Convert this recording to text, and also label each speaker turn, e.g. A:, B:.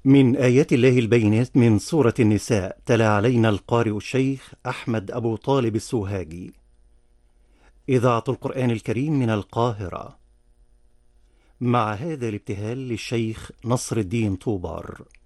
A: من آيات الله البينات من سورة النساء، تلا علينا القارئ الشيخ أحمد أبو طالب السوهاجي. إذاعة القرآن الكريم من القاهرة، مع هذا الابتهال للشيخ نصر الدين طوبار.